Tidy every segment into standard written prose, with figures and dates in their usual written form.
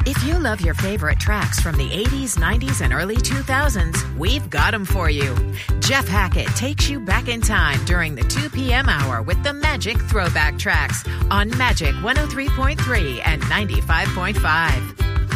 If you love your favorite tracks from the 80s, 90s, and early 2000s, we've got them for you. Jeff Hackett takes you back in time during the 2 p.m. hour with the Magic Throwback Tracks on Magic 103.3 and 95.5.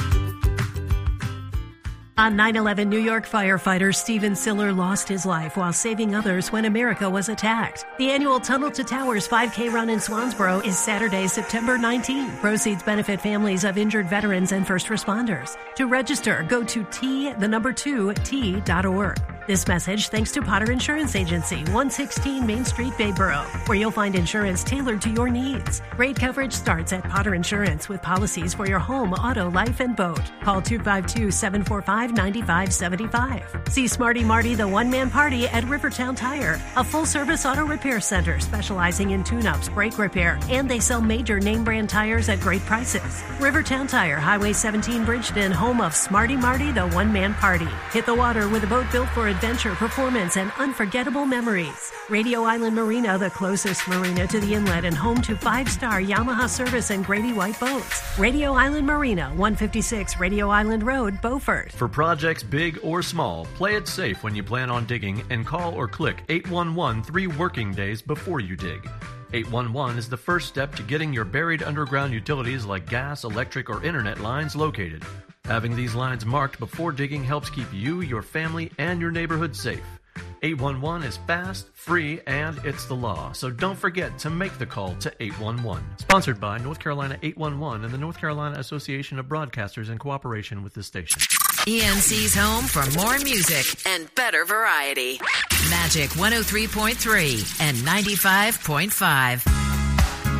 On 9/11, New York firefighter Stephen Siller lost his life while saving others when America was attacked. The annual Tunnel to Towers 5K run in Swansboro is Saturday, September 19. Proceeds benefit families of injured veterans and first responders. To register, go to T2T.org. This message thanks to Potter Insurance Agency, 116 Main Street, Bayboro, where you'll find insurance tailored to your needs. Great coverage starts at Potter Insurance with policies for your home, auto, life, and boat. Call 252-745-9575. See Smarty Marty, the one-man party at Rivertown Tire, a full-service auto repair center specializing in tune-ups, brake repair, and they sell major name-brand tires at great prices. Rivertown Tire, Highway 17, Bridgeton, home of Smarty Marty, the one-man party. Hit the water with a boat built for adventure, performance, and unforgettable memories. Radio Island Marina, the closest marina to the inlet and home to 5-star Yamaha service and Grady White boats. Radio Island Marina, 156 Radio Island Road, Beaufort. For projects big or small, play it safe when you plan on digging and call or click 811 3 working days before you dig. 811 is the first step to getting your buried underground utilities like gas, electric, or internet lines located. Having these lines marked before digging helps keep you, your family, and your neighborhood safe. 811 is fast, free, and it's the law. So don't forget to make the call to 811. Sponsored by North Carolina 811 and the North Carolina Association of Broadcasters in cooperation with this station. ENC's home for more music and better variety. Magic 103.3 and 95.5.